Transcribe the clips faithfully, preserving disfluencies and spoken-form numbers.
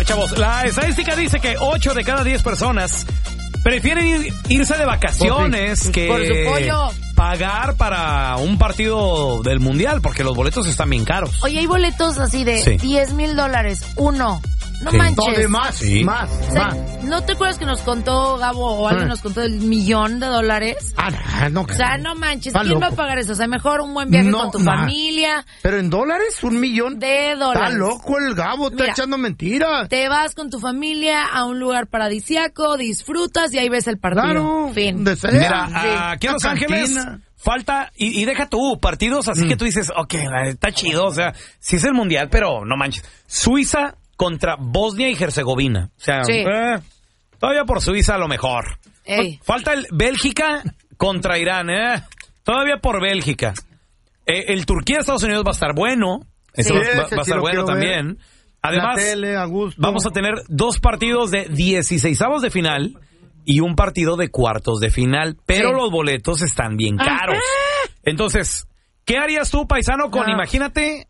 chavos, la estadística dice que ocho de cada diez personas prefieren ir, irse de vacaciones que por su pollo. pagar para un partido del mundial, porque los boletos están bien caros. Oye, hay boletos así de Sí. diez mil dólares, uno. No Sí. manches. No, de más, Sí. más, O sea, más. ¿no te acuerdas que nos contó Gabo o alguien Ah. nos contó el millón de dólares? Ah, no, no. O sea, no manches, Está ¿quién loco. va a pagar eso? O sea, mejor un buen viaje No, con tu ma. familia Pero en dólares, un millón. de Está dólares. loco el Gabo, está Mira, echando mentiras. Te vas con tu familia a un lugar paradisíaco, disfrutas y ahí ves el partido. Claro, Fin. de ser. Mira, Sí. aquí en Los La Ángeles cantina. falta, y, y deja tú, partidos así Mm. que tú dices, ok, está chido, o sea, sí es el mundial, pero no manches. Suiza contra Bosnia y Herzegovina. O sea, Sí. eh, todavía por Suiza a lo mejor. Ey. Falta el Bélgica contra Irán, ¿eh? Todavía por Bélgica. Eh, el Turquía-Estados Unidos va a estar bueno. Eso Sí. va, va- Ese va a sí estar lo bueno quiero ver. también. Además, La tele, a gusto. vamos a tener dos partidos de dieciseisavos de final y un partido de cuartos de final, pero Sí. los boletos están bien caros. Entonces, ¿qué harías tú, paisano, con, No. imagínate,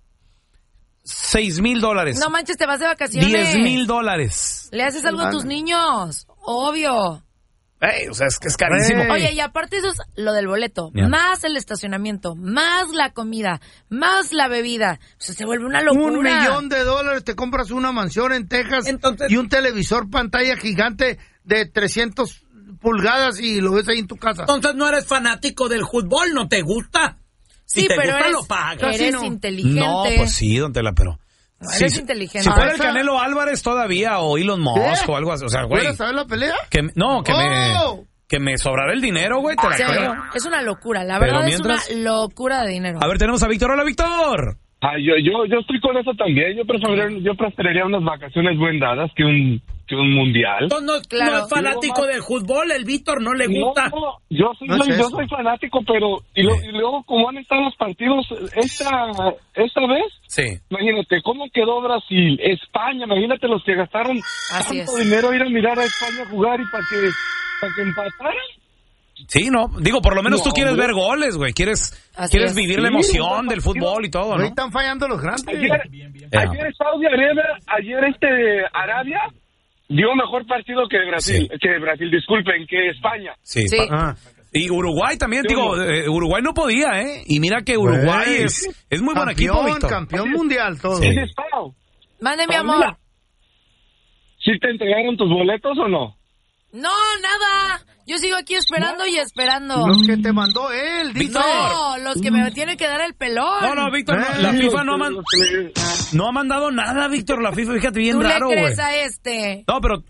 seis mil dólares? No manches, te vas de vacaciones. Diez mil dólares. Le haces algo a tus niños. Obvio. Ey, o sea, es que es carísimo. Ey. Oye, y aparte eso es lo del boleto, Ya. más el estacionamiento, más la comida, más la bebida. O sea, se vuelve una locura. Un millón de dólares, te compras una mansión en Texas Entonces- y un televisor pantalla gigante de trescientas pulgadas y lo ves ahí en tu casa. Entonces no eres fanático del fútbol, ¿no te gusta? Sí, Si te pero gusta, eres, lo pagas. eres no. inteligente. No, pues sí, don Tela, pero... No, Sí, eres sí. inteligente. Si fuera Ah, el esa- Canelo Álvarez todavía, o Elon Musk, ¿Qué? o algo así, o sea, güey... ¿Quieres saber la pelea? Que, no, que ¡Oh! me... Que me sobrara el dinero, güey, te la Sí, creo. es una locura, la Pero verdad mientras- es una locura de dinero. A ver, tenemos a Víctor. Hola, Víctor. Ah, yo, yo, yo estoy con eso también. Yo preferiría, yo preferiría unas vacaciones bien dadas que un, que un mundial. No, no, Claro. no es fanático del fútbol, el Víctor no le gusta. No, no, yo soy, No es soy- yo eso. soy fanático, pero y, lo- y luego como han estado los partidos esta esta vez, Sí. imagínate cómo quedó Brasil, España, imagínate los que gastaron Así tanto es. dinero ir a mirar a España jugar y para que para que empataran. Sí, no, digo, por lo menos No, tú quieres hombre. ver goles, güey. Quieres, Así quieres es. vivir la Sí, emoción un del partido. fútbol y todo, Ahí ¿no? están fallando los grandes. Ayer, Ya. ayer Saudi Arabia, ayer este Arabia dio mejor partido que Brasil, Sí. que Brasil, disculpen, que España. Sí. Sí. Ah, Y Uruguay también, Sí, digo, no. eh, Uruguay no podía, ¿eh? Y mira que Uruguay Güey. es, es muy buen campeón, equipo, Víctor. campeón mundial todo. Sí. ¿Qué es Pau? Mande mi Paulina, amor. ¿Sí te entregaron tus boletos o no? No, nada. Yo sigo aquí esperando y esperando. Los que te mandó él, dice. Víctor. No, los que me tienen que dar el pelón. No, no, Víctor, no, Eh, la sí, FIFA no ha, man- Los que- no ha mandado nada, Víctor. La FIFA, fíjate, bien ¿Tú raro, le güey. crees a este? No, pero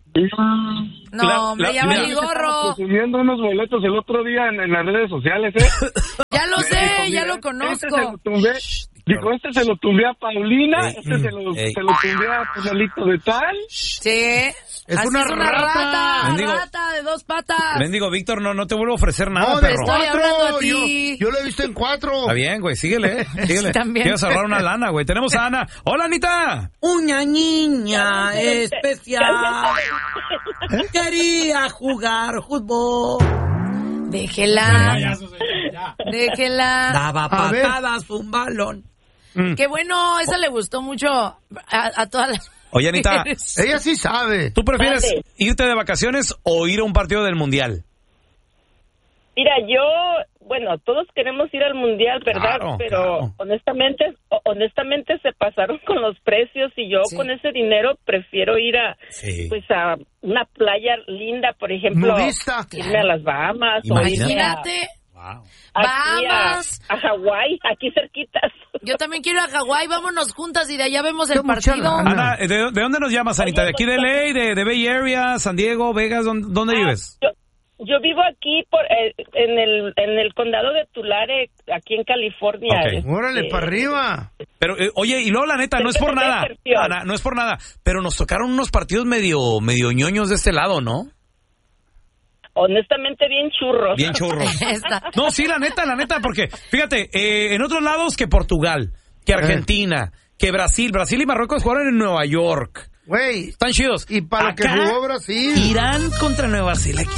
No, La- hombre, la- ya mira. valí gorro. Subiendo unos boletos el otro día en, en las redes sociales, ¿eh? Ya lo sé, Dijo, ya mira, lo Este se lo conozco. tumbé. Dijo, este se lo tumbé a Paulina, Ey, este se lo, ey. se lo tumbé a Tonalito de tal. Sí. Es Así una es una rata. rata. Mendigo. Rata de dos patas. Mendigo, Víctor, no, no te vuelvo a ofrecer nada, No, de perro. estoy hablando a cuatro. Yo, ti. yo lo he visto en cuatro. Está bien, güey, síguele, síguele. También. Quieres ahorrar una lana, güey. Tenemos a Ana. Hola, Anita. Una niña especial quería jugar fútbol. Déjela. Déjela. Daba A ver. patadas un balón. Qué bueno, esa le gustó mucho a, a todas las Oye, Anita, mujeres. Ella sí sabe. ¿tú prefieres Mande. irte de vacaciones o ir a un partido del Mundial? Mira, yo, bueno, todos queremos ir al mundial, ¿verdad? Claro, Pero claro. honestamente, ho- honestamente se pasaron con los precios y yo Sí. con ese dinero prefiero ir a, Sí. pues a una playa linda, por ejemplo, Nudista. irme a las Bahamas o Imagínate. irme a, Imagínate. Wow. aquí a, Bahamas. a Hawái, aquí cerquitas. Yo también quiero ir a Hawái, vámonos juntas y de allá vemos el Qué mucha partido. lana. Ana, ¿de, de dónde nos llamas, Anita? ¿De aquí de L A, de, de Bay Area, San Diego, Vegas? ¿Dónde, dónde vives? Yo, yo vivo aquí por eh, en el en el condado de Tulare, aquí en California. Ok. Este, Órale, para arriba. Pero, eh, oye, y luego la neta, no es por nada, Ana, no es por nada, pero nos tocaron unos partidos medio, medio ñoños de este lado, ¿no? Honestamente, bien churros. Bien churros. Esta. No, sí, la neta, la neta, porque, fíjate, eh, en otros lados que Portugal, que Argentina, que Brasil, Brasil y Marruecos jugaron en Nueva York. Güey. Están chidos. Y para lo que Acá, jugó Brasil. Irán contra Nueva Zelanda.